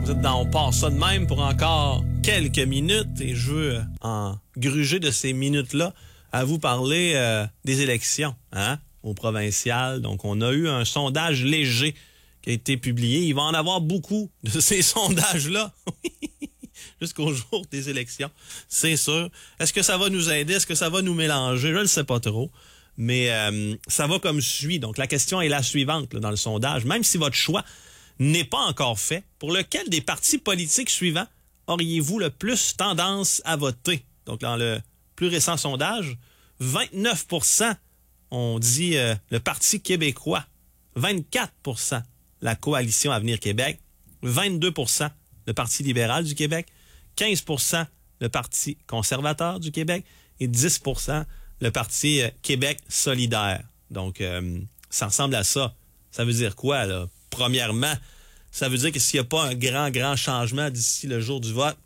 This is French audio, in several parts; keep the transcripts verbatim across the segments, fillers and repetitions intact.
On part ça de même pour encore quelques minutes et je veux, en gruger de ces minutes-là, à vous parler euh, des élections, hein, au provincial. Donc, on a eu un sondage léger qui a été publié. Il va en avoir beaucoup de ces sondages-là jusqu'au jour des élections, c'est sûr. Est-ce que ça va nous aider? Est-ce que ça va nous mélanger? Je ne le sais pas trop. Mais euh, ça va comme suit. Donc, la question est la suivante là, dans le sondage. Même si votre choix n'est pas encore fait, pour lequel des partis politiques suivants auriez-vous le plus tendance à voter? Donc, dans le plus récent sondage, vingt-neuf pour cent ont dit euh, le Parti québécois, vingt-quatre pour cent la Coalition Avenir Québec, vingt-deux pour cent le Parti libéral du Québec, quinze pour cent le Parti conservateur du Québec et dix pour cent le Parti euh, Québec solidaire. Donc, euh, ça ressemble à ça. Ça veut dire quoi, là? Premièrement, ça veut dire que s'il n'y a pas un grand, grand changement d'ici le jour du vote,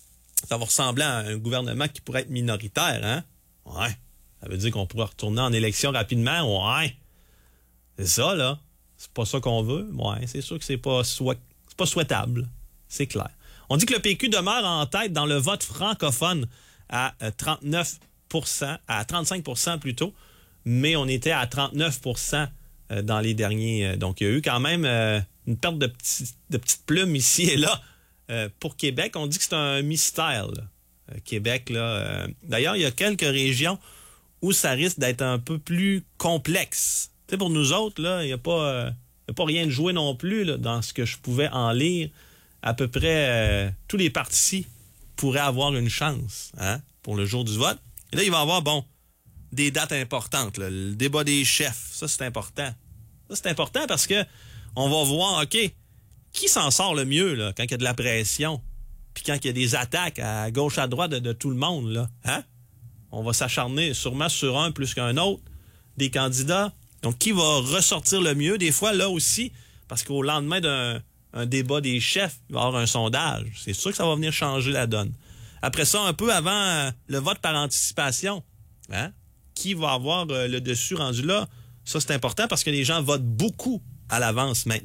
ça va ressembler à un gouvernement qui pourrait être minoritaire, hein? Ouais. Ça veut dire qu'on pourrait retourner en élection rapidement? Ouais. C'est ça, là. C'est pas ça qu'on veut? Ouais, c'est sûr que c'est pas souhait... c'est pas souhaitable. C'est clair. On dit que le P Q demeure en tête dans le vote francophone à trente-neuf pour cent, à trente-cinq pour cent plutôt, mais on était à trente-neuf pour cent dans les derniers. Donc, il y a eu quand même euh, une perte de, petits, de petites plumes ici et là euh, pour Québec. On dit que c'est un mystère, là. Euh, Québec, là. Euh, d'ailleurs, il y a quelques régions où ça risque d'être un peu plus complexe. Tu sais, pour nous autres, là, il n'y a pas, euh, il y a pas rien de joué non plus là, dans ce que je pouvais en lire. À peu près euh, tous les partis pourraient avoir une chance, hein, pour le jour du vote. Et là, il va y avoir, bon, des dates importantes, là. Le débat des chefs, ça, c'est important. Ça, c'est important parce que on va voir, OK, qui s'en sort le mieux, là, quand il y a de la pression, puis quand il y a des attaques à gauche, à droite de, de tout le monde, là, hein? On va s'acharner sûrement sur un plus qu'un autre des candidats. Donc, qui va ressortir le mieux? Des fois, là aussi, parce qu'au lendemain d'un un débat des chefs, il va y avoir un sondage. C'est sûr que ça va venir changer la donne. Après ça, un peu avant euh, le vote par anticipation, hein? Qui va avoir euh, le dessus rendu là? Ça, c'est important parce que les gens votent beaucoup à l'avance maintenant.